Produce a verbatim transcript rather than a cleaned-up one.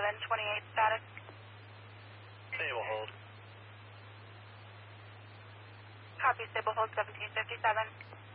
seven twenty-eight status. Stable hold. Copy, stable hold seventeen fifty-seven.